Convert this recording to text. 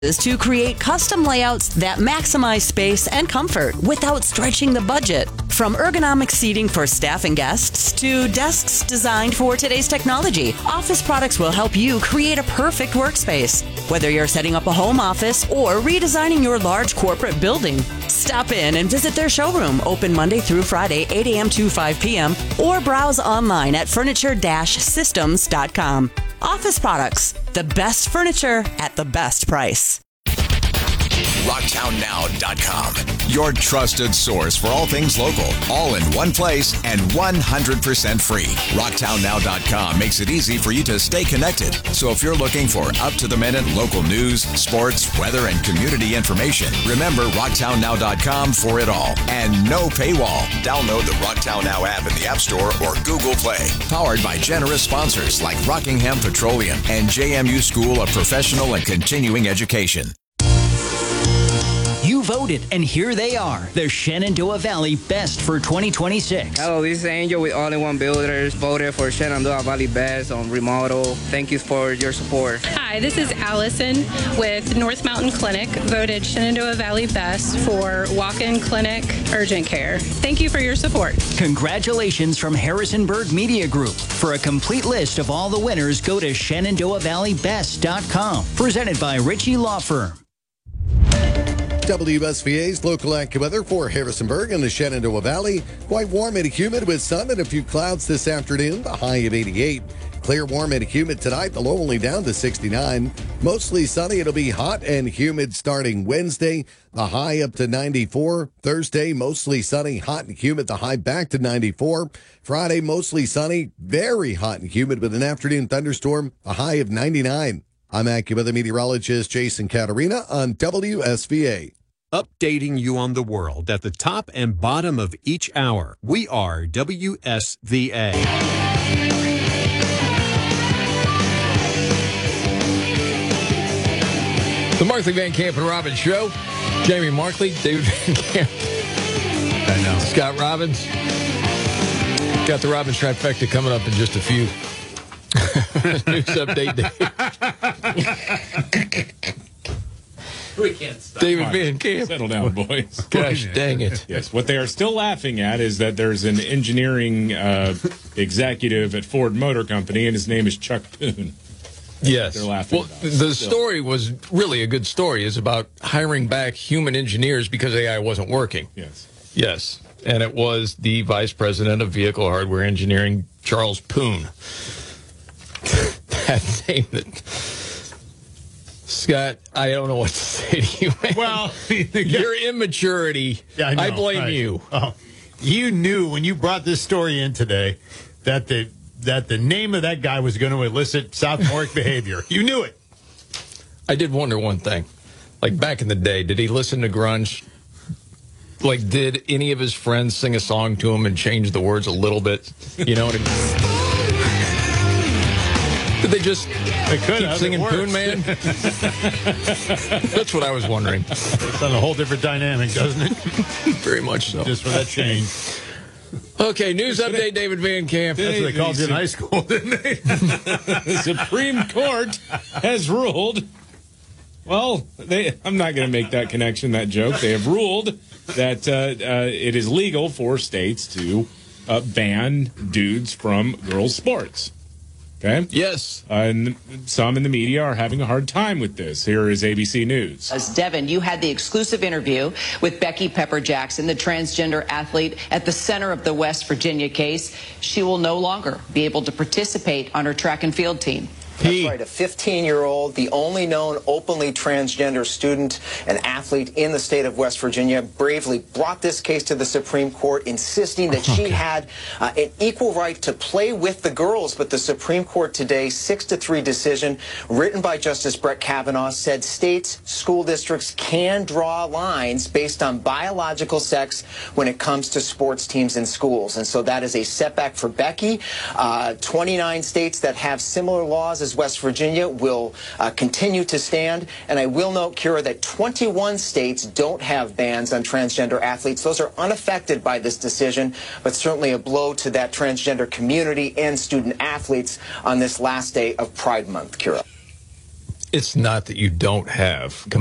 is to create custom layouts that maximize space and comfort without stretching the budget. From ergonomic seating for staff and guests to desks designed for today's technology, Office Products will help you create a perfect workspace. Whether you're setting up a home office or redesigning your large corporate building, stop in and visit their showroom, open Monday through Friday, 8 a.m. to 5 p.m., or browse online at furniture-systems.com. Office Products, the best furniture at the best price. RocktownNow.com. Your trusted source for all things local, all in one place and 100% free. RocktownNow.com makes it easy for you to stay connected. So if you're looking for up-to-the-minute local news, sports, weather, and community information, remember RocktownNow.com for it all. And no paywall. Download the Rocktown Now app in the App Store or Google Play. Powered by generous sponsors like Rockingham Petroleum and JMU School of Professional and Continuing Education. You voted, and here they are, the Shenandoah Valley Best for 2026. Hello, this is Angel with All-in-One Builders. Voted for Shenandoah Valley Best on remodel. Thank you for your support. Hi, this is Allison with North Mountain Clinic. Voted Shenandoah Valley Best for walk-in clinic urgent care. Thank you for your support. Congratulations from Harrisonburg Media Group. For a complete list of all the winners, go to ShenandoahValleyBest.com. Presented by Ritchie Law Firm. WSVA's local AccuWeather for Harrisonburg and the Shenandoah Valley. Quite warm and humid with sun and a few clouds this afternoon, the high of 88. Clear, warm, and humid tonight, the low only down to 69. Mostly sunny, it'll be hot and humid starting Wednesday, the high up to 94. Thursday, mostly sunny, hot and humid, the high back to 94. Friday, mostly sunny, very hot and humid with an afternoon thunderstorm, a high of 99. I'm AccuWeather meteorologist Jason Caterina on WSVA. Updating you on the world at the top and bottom of each hour. We are WSVA. The Markley, Van Camp, and Robbins Show. Jamie Markley, David Van Camp. I know. Scott Robbins. Got the Robbins trifecta coming up in just a few. News update. We can't stop. David Van Camp. Settle down, boys. Gosh dang it. Yes, what they are still laughing at is that there's an engineering executive at Ford Motor Company, and his name is Chuck Poon. Yes. They're laughing well, about the story was really a good story. It's about hiring back human engineers because AI wasn't working. Yes. Yes. And it was the vice president of vehicle hardware engineering, Charles Poon. That name that... Scott, I don't know what to say to you, man. Well, your immaturity, yeah, I blame you. Oh, you knew when you brought this story in today that the name of that guy was going to elicit sophomoric behavior. You knew it. I did wonder one thing. Like, back in the day, did he listen to grunge? Like, did any of his friends sing a song to him and change the words a little bit? You know what I mean? Did they just keep singing Poon Man? That's what I was wondering. It's on a whole different dynamic, doesn't it? Very much so. Just for that change. Okay, news update, David Van Camp. That's what they called you in high school, didn't they? The Supreme Court has ruled. Well, I'm not going to make that connection, that joke. They have ruled that it is legal for states to ban dudes from girls' sports. Okay? Yes. And some in the media are having a hard time with this. Here is ABC News. As Devin, you had the exclusive interview with Becky Pepper Jackson, the transgender athlete at the center of the West Virginia case. She will no longer be able to participate on her track and field team. That's right, a 15-year-old, the only known openly transgender student and athlete in the state of West Virginia, bravely brought this case to the Supreme Court, insisting that she had an equal right to play with the girls. But the Supreme Court today, 6-3 decision written by Justice Brett Kavanaugh, said states, school districts can draw lines based on biological sex when it comes to sports teams in schools. And so that is a setback for Becky. 29 states that have similar laws as West Virginia will continue to stand. And I will note, Kira, that 21 states don't have bans on transgender athletes. Those are unaffected by this decision, but certainly a blow to that transgender community and student athletes on this last day of Pride Month, Kira. It's not that you don't have